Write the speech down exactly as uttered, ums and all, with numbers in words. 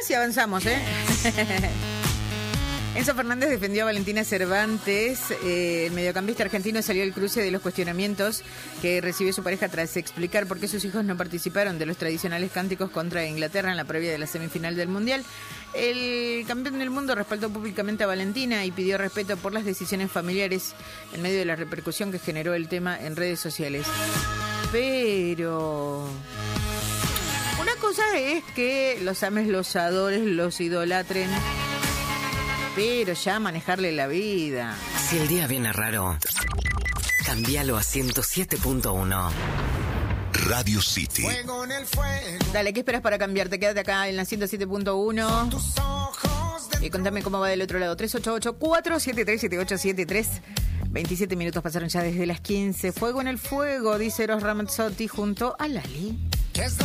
y avanzamos, ¿eh? Enzo Fernández defendió a Valentina Cervantes. Eh, el mediocampista argentino salió al cruce de los cuestionamientos que recibió su pareja tras explicar por qué sus hijos no participaron de los tradicionales cánticos contra Inglaterra en la previa de la semifinal del Mundial. El campeón del mundo respaldó públicamente a Valentina y pidió respeto por las decisiones familiares en medio de la repercusión que generó el tema en redes sociales. Pero una cosa es que los ames, los adores, los idolatren, pero ya manejarle la vida. Si el día viene raro, cámbialo a ciento siete punto uno. Radio City. Dale, ¿qué esperas para cambiarte? Quédate acá en la ciento siete punto uno y contame cómo va del otro lado. tres ocho ocho, cuatro siete tres, siete ocho siete tres. veintisiete minutos pasaron ya desde las quince. Fuego en el fuego, dice Eros Ramazzotti junto a Lali.